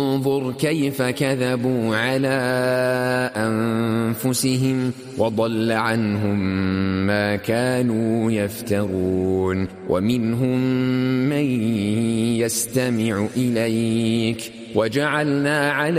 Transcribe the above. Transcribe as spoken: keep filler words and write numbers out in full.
انظر كيف كذبوا على أنفسهم وضل عنهم ما كانوا يفترون. ومنهم من يستمع إليك وجعلنا على